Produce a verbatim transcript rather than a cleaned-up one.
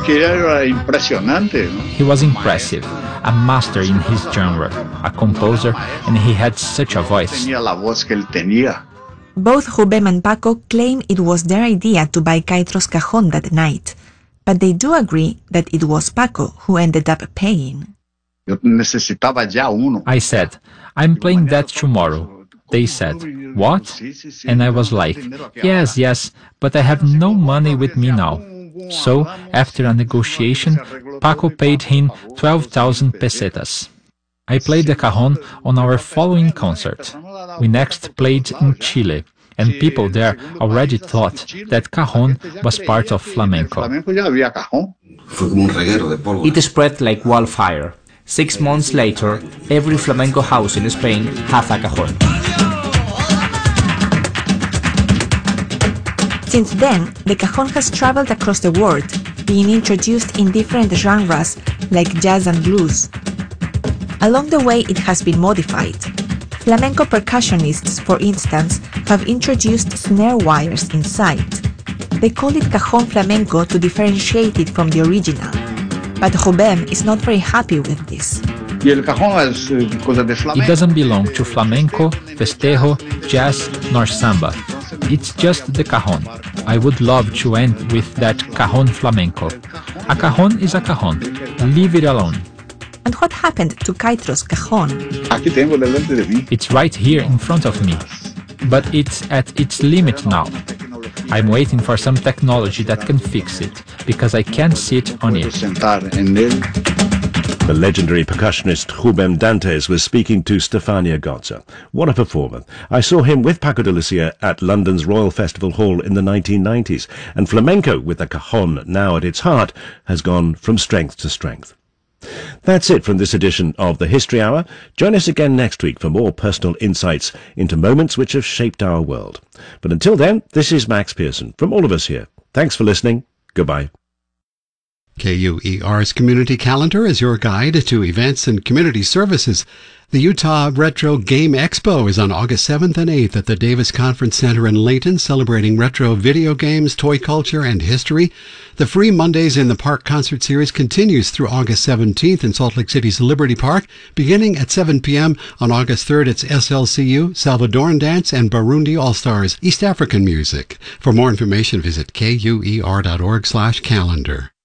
que era impresionante, ¿no? He was impressive, a master in his genre, a composer, and he had such a voice. Tenía la voz que él tenía. Both Rubem and Paco claim it was their idea to buy Caetros Cajon that night, but they do agree that it was Paco who ended up paying. Yo necesitaba ya uno. I said, I'm playing that tomorrow. They said, what? And I was like, yes, yes, but I have no money with me now. So, after a negotiation, Paco paid him twelve thousand pesetas. I played the cajon on our following concert. We next played in Chile, and people there already thought that cajon was part of flamenco. It spread like wildfire. Six months later, every flamenco house in Spain has a cajon. Since then, the cajon has traveled across the world, being introduced in different genres like jazz and blues. Along the way, it has been modified. Flamenco percussionists, for instance, have introduced snare wires inside. They call it cajon flamenco to differentiate it from the original. But Rubem is not very happy with this. It doesn't belong to flamenco, festejo, jazz, nor samba. It's just the cajon. I would love to end with that cajon flamenco. A cajon is a cajon. Leave it alone. And what happened to Caetros Cajon? It's right here in front of me. But it's at its limit now. I'm waiting for some technology that can fix it, because I can't sit on it. The legendary percussionist Rubem Dantes was speaking to Stefania Gotza. What a performer. I saw him with Paco de Lucia at London's Royal Festival Hall in the nineteen nineties, and flamenco, with the cajon now at its heart, has gone from strength to strength. That's it from this edition of the History Hour. Join us again next week for more personal insights into moments which have shaped our world. But until then, this is Max Pearson from all of us here. Thanks for listening. Goodbye. K U E R's Community Calendar is your guide to events and community services. The Utah Retro Game Expo is on August seventh and eighth at the Davis Conference Center in Layton, celebrating retro video games, toy culture, and history. The Free Mondays in the Park concert series continues through August seventeenth in Salt Lake City's Liberty Park. Beginning at seven p.m. on August third, it's S L C U, Salvadoran Dance, and Burundi All-Stars, East African music. For more information, visit K U E R dot org slash calendar.